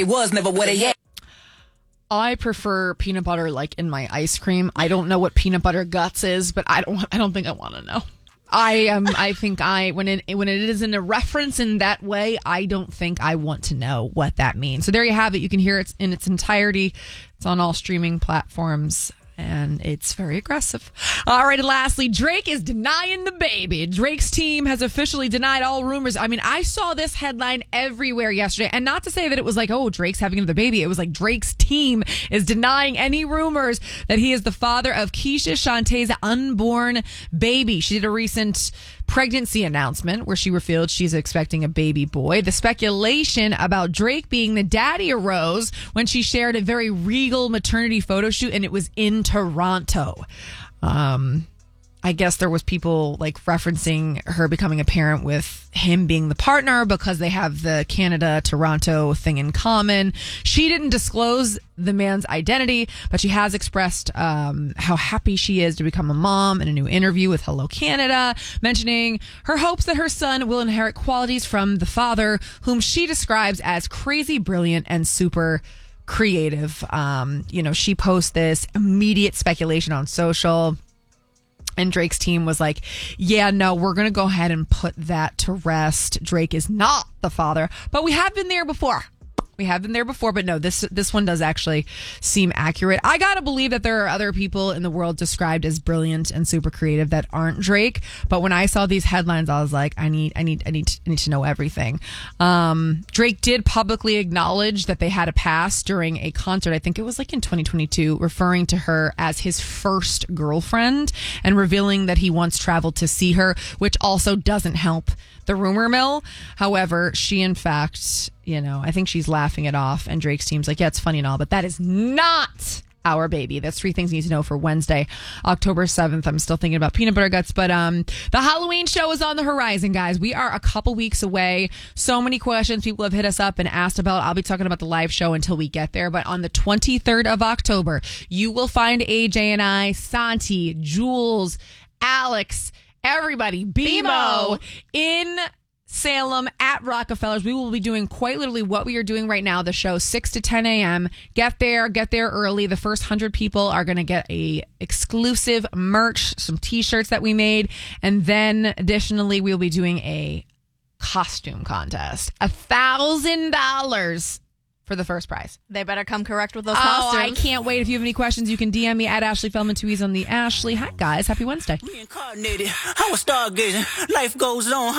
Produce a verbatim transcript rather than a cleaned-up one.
It was never what it. I prefer peanut butter like in my ice cream. I don't know what peanut butter guts is, but I don't I don't think I want to know. I um I think I when it when it is in a reference in that way, I don't think I want to know what that means. So there you have it. You can hear it in its entirety. It's on all streaming platforms. And it's very aggressive. All right, and lastly, Drake is denying the baby. Drake's team has officially denied all rumors. I mean, I saw this headline everywhere yesterday. And not to say that it was like, oh, Drake's having another baby. It was like Drake's team is denying any rumors that he is the father of Keisha Shantae's unborn baby. She did a recent pregnancy announcement where she revealed she's expecting a baby boy. The speculation about Drake being the daddy arose when she shared a very regal maternity photo shoot, and it was in Toronto. Um, I guess there was people like referencing her becoming a parent with him being the partner because they have the Canada-Toronto thing in common. She didn't disclose the man's identity, but she has expressed um, how happy she is to become a mom in a new interview with Hello Canada, mentioning her hopes that her son will inherit qualities from the father, whom she describes as crazy, brilliant, and super creative. Um, you know, she posts this immediate speculation on social. And Drake's team was like, yeah, no, we're going to go ahead and put that to rest. Drake is not the father, but we have been there before. We have been there before, but no, this this one does actually seem accurate. I gotta believe that there are other people in the world described as brilliant and super creative that aren't Drake. But when I saw these headlines, I was like, I need, I need, I need, I need to know everything. Um, Drake did publicly acknowledge that they had a past during a concert. I think it was like in twenty twenty-two, referring to her as his first girlfriend and revealing that he once traveled to see her, which also doesn't help the rumor mill. However, she in fact, you know, I think she's laughing it off, and Drake's team's like, yeah, it's funny and all, but that is not our baby. That's three things you need to know for Wednesday, October seventh. I'm still thinking about peanut butter guts, but um, the Halloween show is on the horizon, guys. We are a couple weeks away. So many questions people have hit us up and asked about. I'll be talking about the live show until we get there, but on the twenty-third of October, you will find A J and I, Santi, Jules, Alex, everybody, BMO, in Salem at Rockefellers. We will be doing quite literally what we are doing right now, the show six to ten a.m. Get there, get there early. The first one hundred people are going to get a exclusive merch, some t-shirts that we made. And then additionally, we'll be doing a costume contest. A thousand dollars for the first prize. They better come correct with those oh, costumes. I can't wait. If you have any questions, you can D M me at Ashley Feldman, two E's on the Ashley. Hi, guys. Happy Wednesday. Reincarnated. I was stargazing. Life goes on.